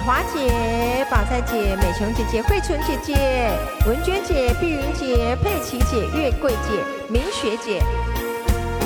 华姐、宝菜姐、美琼姐姐、慧纯姐姐、文娟姐、碧云姐、佩奇姐、月桂姐、明雪姐。